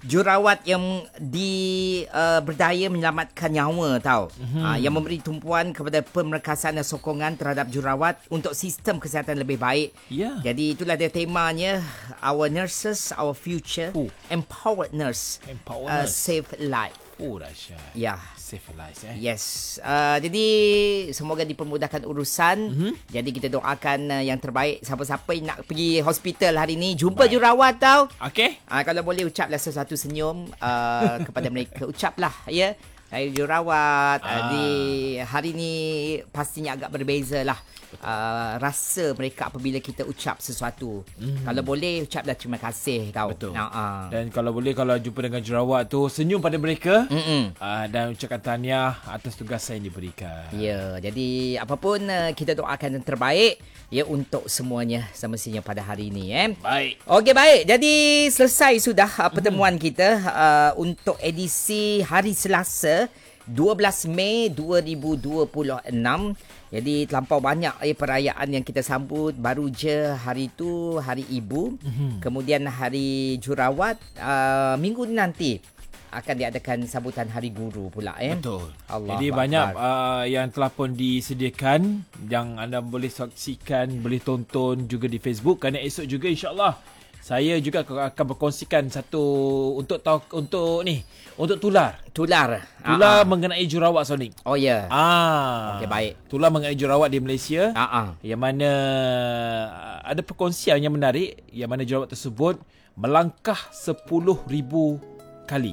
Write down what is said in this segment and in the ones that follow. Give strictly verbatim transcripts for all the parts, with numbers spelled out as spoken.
jurawat yang di uh, berdaya menyelamatkan nyawa tau. Mm-hmm. Uh, yang memberi tumpuan kepada pemerkasaan dan sokongan terhadap jurawat untuk sistem kesihatan lebih baik. Yeah. Jadi itulah dia temanya, our nurses, our future, oh. empowered nurse, empowered uh, nurse. save life. Oh, dahsyat. Ya. Save lives eh. Yes. Uh, jadi semoga dipermudahkan urusan. Mm-hmm. Jadi kita doakan uh, yang terbaik. Siapa-siapa yang nak pergi hospital hari ni, jumpa Baik. jurawat tau. Okey. Uh, kalau boleh ucaplah sesuatu senyum uh, kepada mereka. Ucaplah ya. Saya jurawat. Ah. Uh, di hari ni pastinya agak berbeza lah. Uh, rasa mereka apabila kita ucap sesuatu. Mm. Kalau boleh ucaplah terima kasih tau. Betul. Uh-uh. Dan kalau boleh, kalau jumpa dengan jurawat tu, senyum pada mereka uh, dan ucapkan tahniah atas tugasan yang diberikan. Ya, jadi apapun uh, kita doakan yang terbaik ya untuk semuanya semestinya pada hari ini eh. Baik. Okey, baik. Jadi selesai sudah uh, pertemuan mm. kita uh, untuk edisi hari Selasa dua belas Mei dua ribu dua puluh enam. Jadi terlampau banyak eh, perayaan yang kita sambut. Baru je hari tu hari ibu. Mm-hmm. Kemudian hari jurawat. Uh, minggu nanti akan diadakan sambutan hari guru pula eh. Betul. Allah Jadi Akbar. banyak uh, yang telah pun disediakan yang anda boleh saksikan, boleh tonton juga di Facebook. Kerana esok juga insya-Allah saya juga akan berkongsikan satu untuk tahu untuk ni, untuk tular. Tular. Tular uh-uh. mengenai jurawat Sonic. Oh ya. Yeah. Ah. Okey, baik. Tular mengenai jurawat di Malaysia. Uh-uh. Yang mana ada perkongsian yang menarik, yang mana jurawat tersebut melangkah sepuluh ribu kali.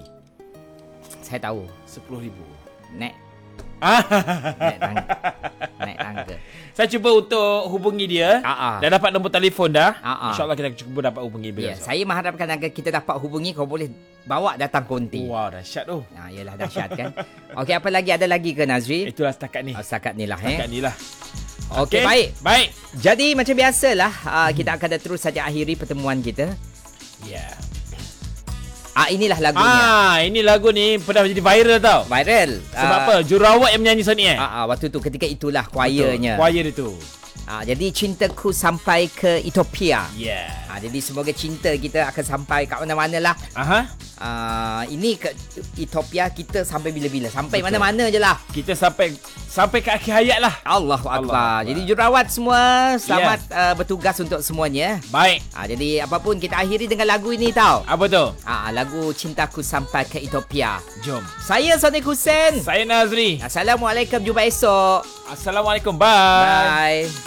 Saya tahu. sepuluh ribu. Nek. Ah. Naik tangga. Naik tangga. Saya cuba untuk hubungi dia. Uh-uh. Dah dapat nombor telefon dah. Uh-uh. InsyaAllah kita cuba dapat hubungi beliau. Yeah, saya mengharapkan agar kita dapat hubungi. Kau boleh bawa datang konti. Wow, dahsyat tu. Nah, yalah dahsyat kan. Okey, apa lagi? Ada lagi ke Nazri? Itulah setakat ni. Oh, setakat ni lah. Setakat eh. ni lah. Okey, okay, baik. Baik. Jadi macam biasalah, uh, kita akan terus saja akhiri pertemuan kita. Ya. Yeah. Ah, inilah lagunya. Ah, ini lagu ni pernah menjadi viral tau. Viral. Sebab uh, apa? Jurawat yang menyanyi Sonic eh? Ah, uh, uh, waktu tu ketika itulah choirnya. Choir itu. Ah, jadi cintaku sampai ke Ethiopia. Yeah. Ah, jadi semoga cinta kita akan sampai kat mana-mana lah. Aha. Ah, ini ke Ethiopia, kita sampai bila-bila. Sampai Betul. mana-mana je lah. Kita sampai sampai ke akhir hayat lah. Allahu Akbar. Allah Jadi jurawat semua, selamat yeah. uh, bertugas untuk semuanya. Baik. Ah, jadi apapun kita akhiri dengan lagu ini tau. Apa tu? Ah, lagu Cintaku Sampai ke Ethiopia. Jom. Saya Sonic Hussein. Saya Nazri. Assalamualaikum, jumpa esok. Assalamualaikum. Bye. Bye.